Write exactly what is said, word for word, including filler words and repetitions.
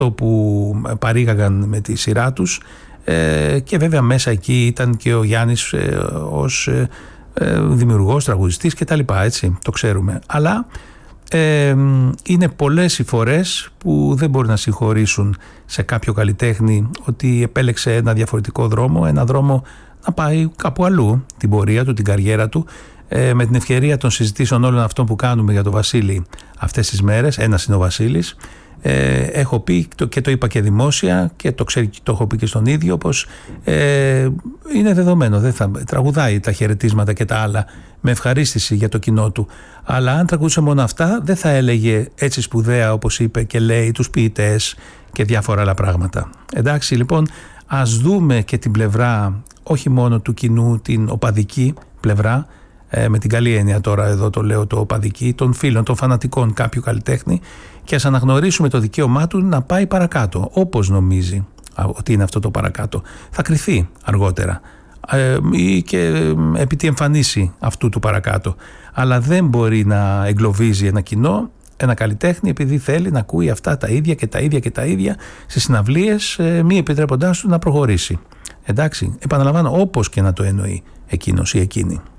που παρήγαγαν με τη σειρά τους, ε, και βέβαια μέσα εκεί ήταν και ο Γιάννης ε, ως ε, ε, δημιουργός, τραγουδιστής και τα λοιπά, έτσι, το ξέρουμε. Αλλά ε, είναι πολλές οι φορές που δεν μπορεί να συγχωρήσουν σε κάποιο καλλιτέχνη ότι επέλεξε ένα διαφορετικό δρόμο, ένα δρόμο να πάει κάπου αλλού, την πορεία του, την καριέρα του. Ε, με την ευκαιρία των συζητήσεων όλων αυτών που κάνουμε για τον Βασίλη αυτές τις μέρες, ένας είναι ο Βασίλης, ε, έχω πει και το είπα και δημόσια και το, ξέρει, το έχω πει και στον ίδιο, πως ε, είναι δεδομένο, δεν θα, τραγουδάει τα χαιρετίσματα και τα άλλα με ευχαρίστηση για το κοινό του, αλλά αν τραγουδούσε μόνο αυτά δεν θα έλεγε έτσι σπουδαία όπως είπε και λέει τους ποιητές και διάφορα άλλα πράγματα. Εντάξει, λοιπόν, ας δούμε και την πλευρά όχι μόνο του κοινού, την οπαδική πλευρά, με την καλή έννοια τώρα εδώ το λέω, το οπαδική, των φίλων, των φανατικών κάποιου καλλιτέχνη, και ας αναγνωρίσουμε το δικαίωμά του να πάει παρακάτω όπως νομίζει ότι είναι αυτό το παρακάτω. Θα κριθεί αργότερα ε, ή και επί τη εμφανίση αυτού του παρακάτω, αλλά δεν μπορεί να εγκλωβίζει ένα κοινό, ένα καλλιτέχνη, επειδή θέλει να ακούει αυτά τα ίδια και τα ίδια και τα ίδια στις συναυλίες, ε, μη επιτρέποντάς του να προχωρήσει. Εντάξει, επαναλαμβάνω, όπως και να το εννοεί εκείνος ή εκείνη.